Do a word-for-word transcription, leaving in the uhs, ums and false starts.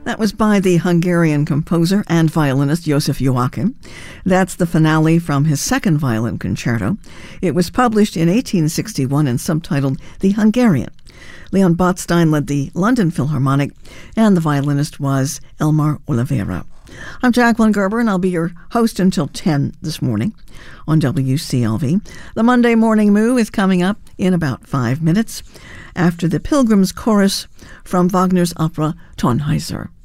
That was by the Hungarian composer and violinist Joseph Joachim. That's the finale from his second violin concerto. It was published in eighteen sixty-one and subtitled The Hungarian. Leon Botstein led the London Philharmonic, and the violinist was Elmar Oliveira. I'm Jacqueline Gerber, and I'll be your host until ten this morning on W C L V. The Monday Morning Moo is coming up in about five minutes after the Pilgrim's Chorus from Wagner's opera Tannhäuser.